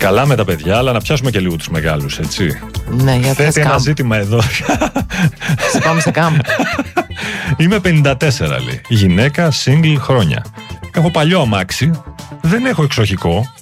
Καλά με τα παιδιά, αλλά να πιάσουμε και λίγο τους μεγάλους, έτσι. Ναι, γιατί θέτει ένα ζήτημα εδώ. Σε πάμε σε κάμπ. Είμαι 54, λέει. Γυναίκα, single χρόνια. Έχω παλιό αμάξι, δεν έχω εξοχικό